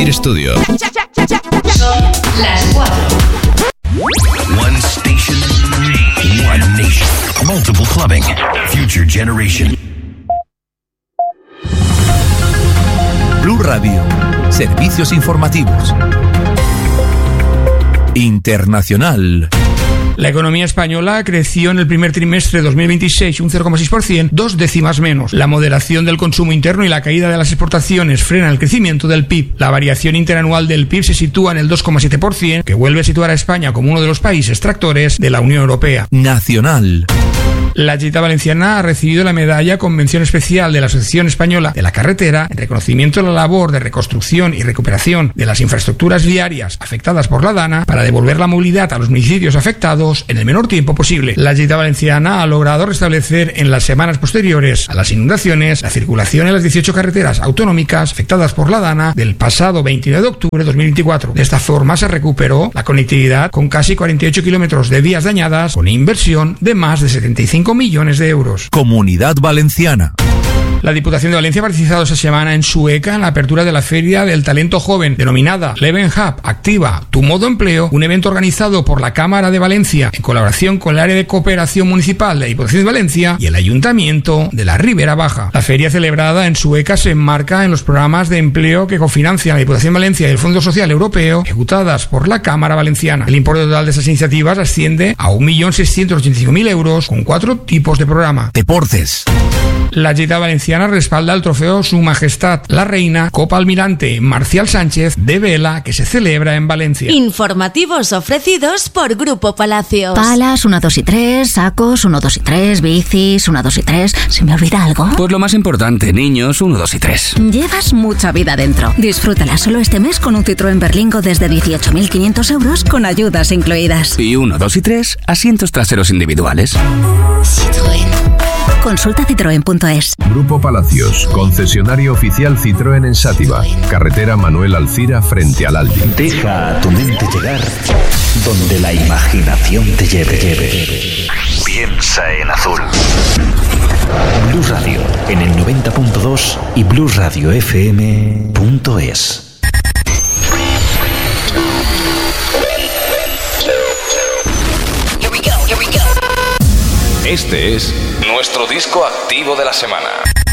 estudio. Las 4. One station, one nation. Multiple clubbing. Future generation. Blue Radio. Servicios informativos. Internacional. La economía española creció en el primer trimestre de 2026 un 0,6%, 2 décimas menos. La moderación del consumo interno y la caída de las exportaciones frenan el crecimiento del PIB. La variación interanual del PIB se sitúa en el 2,7%, que vuelve a situar a España como uno de los países tractores de la Unión Europea. Nacional. La Generalitat Valenciana ha recibido la medalla con mención especial de la Asociación Española de la Carretera en reconocimiento de la labor de reconstrucción y recuperación de las infraestructuras viarias afectadas por la DANA para devolver la movilidad a los municipios afectados en el menor tiempo posible. La Generalitat Valenciana ha logrado restablecer en las semanas posteriores a las inundaciones la circulación en las 18 carreteras autonómicas afectadas por la DANA del pasado 29 de octubre de 2024. De esta forma se recuperó la conectividad con casi 48 kilómetros de vías dañadas con inversión de más de 75 millones de euros. Comunidad Valenciana. La Diputación de Valencia ha participado esta semana en Sueca en la apertura de la Feria del Talento Joven, denominada Leven Hub Activa tu Modo Empleo, un evento organizado por la Cámara de Valencia en colaboración con el Área de Cooperación Municipal de la Diputación de Valencia y el Ayuntamiento de la Ribera Baja. La feria celebrada en Sueca se enmarca en los programas de empleo que cofinancian la Diputación de Valencia y el Fondo Social Europeo, ejecutadas por la Cámara Valenciana. El importe total de esas iniciativas asciende a 1.685.000 euros con 4 tipos de programa. Deportes. La Generalitat Valenciana respalda el trofeo Su Majestad la Reina Copa Almirante Marcial Sánchez de Vela que se celebra en Valencia. Informativos ofrecidos por Grupo Palacios. Palas 1, 2 y 3, sacos 1, 2 y 3, bicis 1, 2 y 3. ¿Se me olvida algo? Pues lo más importante, niños 1, 2 y 3. Llevas mucha vida dentro. Disfrútala solo este mes con un Citroën Berlingo desde 18.500 euros con ayudas incluidas. Y 1, 2 y 3, asientos traseros individuales. Citroën. Consulta citroen.es. Grupo Palacios, concesionario oficial Citroën en Sátiva, carretera Manuel Alcira frente al Aldi. Deja a tu mente llegar donde la imaginación te lleve. Piensa en azul. Blue Radio en el 90.2 y blueradiofm.es. Este es nuestro disco activo de la semana.